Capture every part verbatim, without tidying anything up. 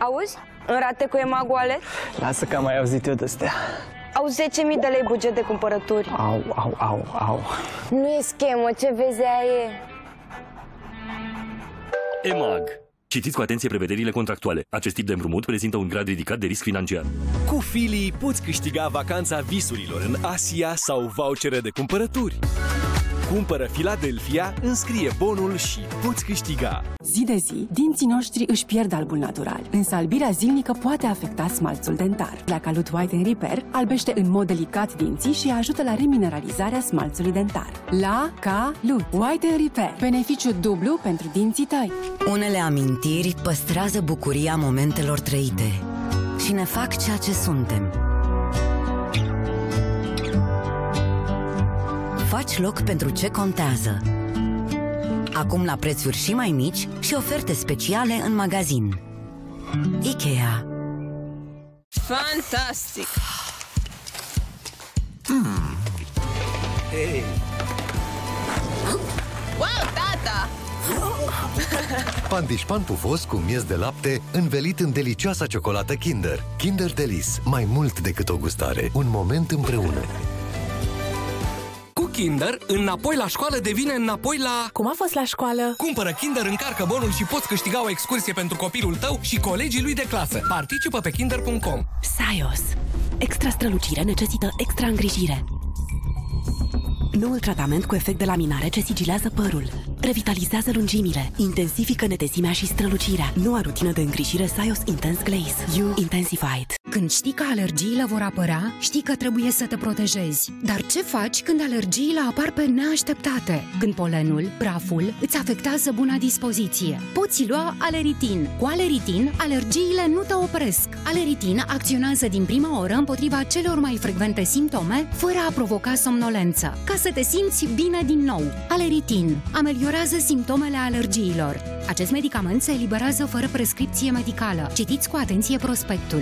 Auzi? În rate cu EMAG Wallet? Lasă că am mai auzit eu de-astea. Au zece mii de lei buget de cumpărături. Au, au, au, au. Nu e schemă, ce vezi aia e? EMAG. Citiți cu atenție prevederile contractuale. Acest tip de împrumut prezintă un grad ridicat de risc financiar. Cu Fili poți câștiga vacanța visurilor în Asia sau vouchere de cumpărături. Cumpără Philadelphia, înscrie bonul și poți câștiga. Zi de zi, dinții noștri își pierd albul natural, însă albirea zilnică poate afecta smalțul dentar. La Calut White and Repair albește în mod delicat dinții și ajută la remineralizarea smalțului dentar. La Calut White and Repair. Beneficiu dublu pentru dinții tăi. Unele amintiri păstrează bucuria momentelor trăite și ne fac ceea ce suntem. Faci loc pentru ce contează. Acum la prețuri și mai mici și oferte speciale în magazin. IKEA. Fantastic! Mm. Hey. Wow, tata! Pandișpan pufos cu miez de lapte învelit în delicioasa ciocolată Kinder. Kinder Delice. Mai mult decât o gustare. Un moment împreună. Kinder, înapoi la școală devine înapoi la... Cum a fost la școală? Cumpără Kinder, încarcă bonul și poți câștiga o excursie pentru copilul tău și colegii lui de clasă. Participă pe kinder punct com. Saios. Extra strălucire necesită extra îngrijire. Noul tratament cu efect de laminare ce sigilează părul, revitalizează lungimile, intensifică netețimea și strălucirea. Noua rutină de îngrijire Saios Intense Glaze. You Intensified. Când știi că alergiile vor apărea, știi că trebuie să te protejezi. Dar ce faci când alergiile apar pe neașteptate? Când polenul, praful, îți afectează buna dispoziție. Poți lua Aleritin. Cu Aleritin, alergiile nu te opresc. Aleritin acționează din prima oră împotriva celor mai frecvente simptome, fără a provoca somnolență. Ca să te simți bine din nou. Aleritin ameliorează simptomele alergiilor. Acest medicament se eliberează fără prescripție medicală. Citiți cu atenție prospectul.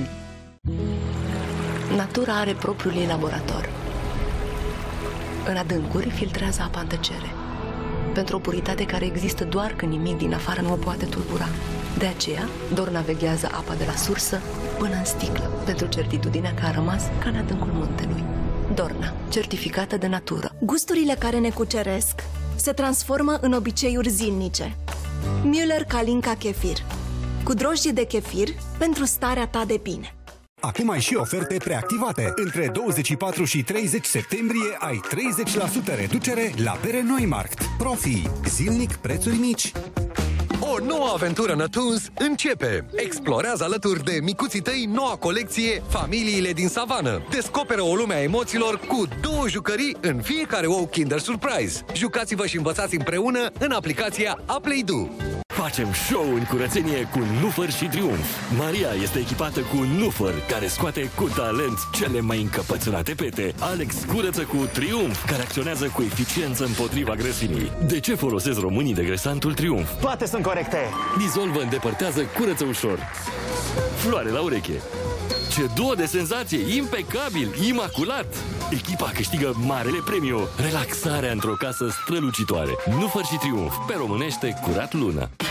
Natura are propriul ei laborator. În adâncuri filtrează apa în tăcere, pentru o puritate care există doar când nimic din afară nu o poate tulbura. De aceea, Dorna veghează apa de la sursă până în sticlă, pentru certitudinea că a rămas ca în adâncul muntelui. Dorna, certificată de natură. Gusturile care ne cuceresc se transformă în obiceiuri zilnice. Müller Kalinka Kefir, cu drojdie de kefir pentru starea ta de bine. Acum ai și oferte preactivate. Între douăzeci și patru și treizeci septembrie ai treizeci la sută reducere la bere Neumarkt. Profi. Zilnic prețuri mici. O nouă aventură Nătuns începe! Explorează alături de micuții tăi noua colecție Familiile din Savană. Descoperă o lume a emoțiilor cu două jucării în fiecare ou Kinder Surprise. Jucați-vă și învățați împreună în aplicația Aplaydu. Facem show în curățenie cu Nufăr și Triumf. Maria este echipată cu Nufăr, care scoate cu talent cele mai încăpățânate pete. Alex curăță cu Triumf, care acționează cu eficiență împotriva grăsimii. De ce folosesc românii degrasantul Triumf? Toate sunt corecte. Dizolvă, îndepărtează, curăță ușor. Floare la ureche. Ce duo de senzație! Impecabil! Imaculat! Echipa câștigă marele premiu. Relaxarea într-o casă strălucitoare. Nufăr și Triumf. Pe românește, curat lună.